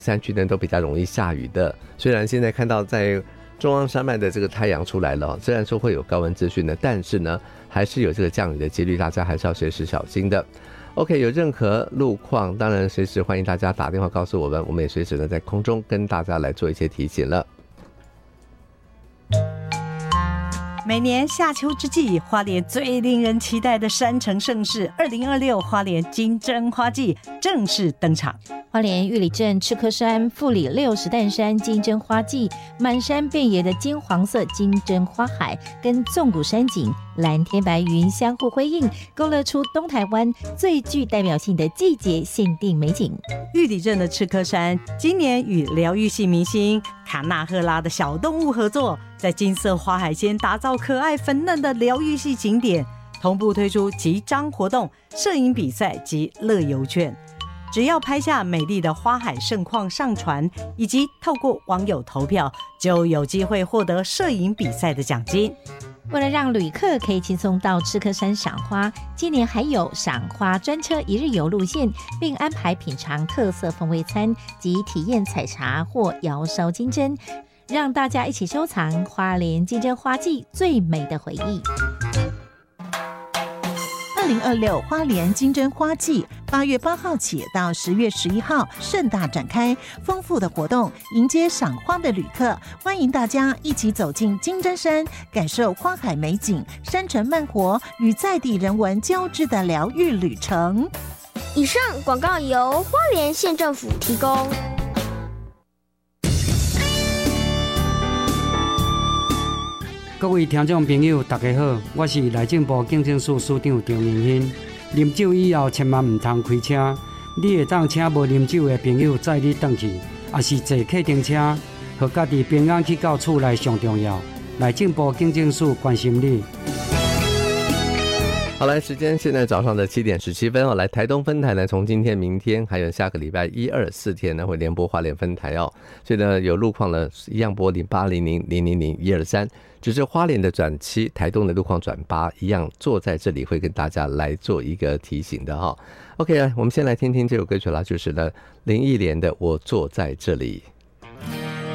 山区呢都比较容易下雨的。虽然现在看到在中央山脉的这个太阳出来了，虽然说会有高温资讯呢，但是呢还是有这个降雨的几率，大家还是要随时小心的。OK， 有任何路况，当然随时欢迎大家打电话告诉我们，我们也随时呢在空中跟大家来做一些提醒了。 每年夏秋之际，花莲最令人期待的山城盛事2026花莲金针花季正式登场。 花莲玉里镇赤科山、富里60担山金针花季，满山遍野的金黄色金针花海跟纵谷山景、蓝天白云相互辉映，勾勒出东台湾最具代表性的季节限定美景。 玉里镇的赤科山今年与疗愈系明星卡纳赫拉的小动物合作，在金色花海间打造可爱粉嫩的疗愈系景点，同步推出集章活动、摄影比赛及乐游券。只要拍下美丽的花海盛况上传，以及透过网友投票，就有机会获得摄影比赛的奖金。 为了让旅客可以轻松到赤科山赏花，今年还有赏花专车1日游路线，并安排品尝特色风味餐及体验采茶或窑烧金针，让大家一起收藏花莲金针花季最美的回忆。 2026花莲金针花季8月8号起到10月11号盛大展开，丰富的活动迎接赏花的旅客，欢迎大家一起走进金针山，感受花海美景、山城慢活与在地人文交织的疗愈旅程。 以上广告由花莲县政府提供。 各位听众朋友大家好，我是内政部警政署署长张明兴。啉酒以后千万唔通开车，你会当请无啉酒的朋友载你回去，也是坐客停车，和家己平安去到厝内上重要。内政部警政署关心你。 好来，时间现在早上的7点17分哦。来，台东分台呢，从今天、明天还有下个礼拜1、2、4天呢，会连播花莲分台哦。所以呢，有路况呢一样播0800 000 123，只是花莲的转7，台东的路况转8，一样坐在这里会跟大家来做一个提醒的哈。OK， 我们先来听听这首歌曲啦，就是呢林忆莲的《我坐在这里》。